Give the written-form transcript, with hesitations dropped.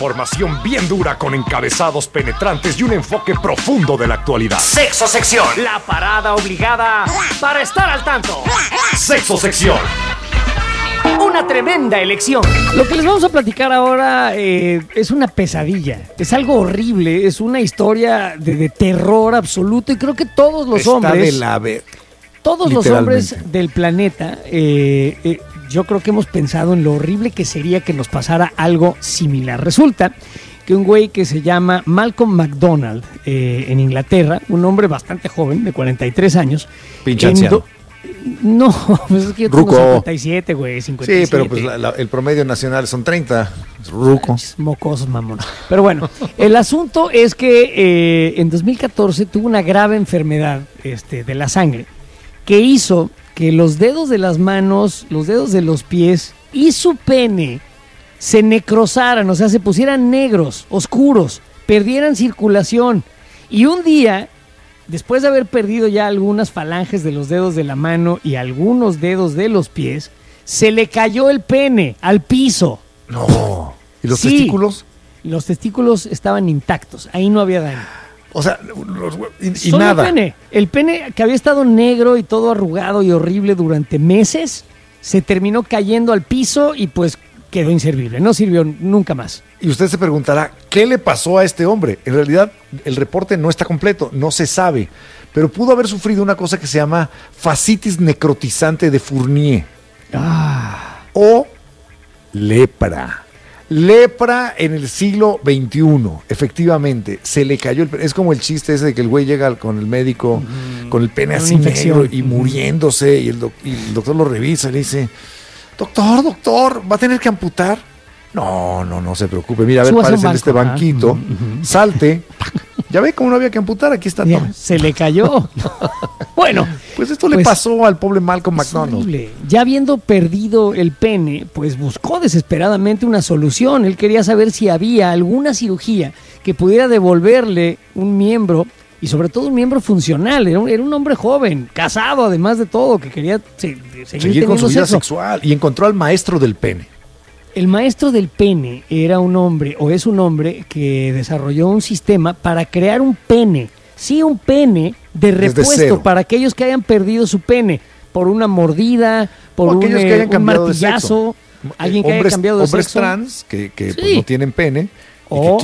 Información bien dura con encabezados penetrantes y un enfoque profundo de la actualidad. Sexo Sección, la parada obligada para estar al tanto. Sexo Sección. Una tremenda elección. Lo que les vamos a platicar ahora es una pesadilla. Es algo horrible. Es una historia de terror absoluto. Y creo que todos los hombres... Todos los hombres del planeta, yo creo que hemos pensado en lo horrible que sería que nos pasara algo similar. Resulta que un güey que se llama Malcolm McDonald, en Inglaterra, un hombre bastante joven, de 43 años. Pinche anciano. No, pues es que yo tengo 57, güey, 57. Sí, pero pues el promedio nacional son 30. Ruco. Mocosos, mamón. Pero bueno, el asunto es que en 2014 tuvo una grave enfermedad de la sangre que hizo que los dedos de las manos, los dedos de los pies y su pene se necrosaran, o sea, se pusieran negros, oscuros, perdieran circulación. Y un día, después de haber perdido ya algunas falanges de los dedos de la mano y algunos dedos de los pies, se le cayó el pene al piso. No. ¿Y los testículos? Los testículos estaban intactos, ahí no había daño. O sea, y solo nada. El pene que había estado negro y todo arrugado y horrible durante meses, se terminó cayendo al piso y pues quedó inservible, no sirvió nunca más. Y usted se preguntará, ¿qué le pasó a este hombre? En realidad, el reporte no está completo, no se sabe, pero pudo haber sufrido una cosa que se llama fascitis necrotizante de Fournier. O lepra. Lepra en el siglo XXI, efectivamente, se le cayó el pene. Es como el chiste ese de que el güey llega con el médico con el pene así negro y muriéndose y el doctor lo revisa y le dice, doctor, ¿va a tener que amputar? No se preocupe, mira, a ver, párese en este banquito, salte, ya ve cómo no había que amputar, aquí está todo. Se le cayó. Bueno, pues esto le pasó al pobre Malcolm McDonald. Ya habiendo perdido el pene, pues buscó desesperadamente una solución. Él quería saber si había alguna cirugía que pudiera devolverle un miembro, y sobre todo un miembro funcional. Era un hombre joven, casado además de todo, que quería seguir con su vida sexo sexual, y encontró al maestro del pene. El maestro del pene era un hombre, o es un hombre, que desarrolló un sistema para crear un pene. Sí, un pene de repuesto para aquellos que hayan perdido su pene por una mordida, por un martillazo, alguien que haya cambiado de sexo. Hombres trans que pues, no tienen pene. O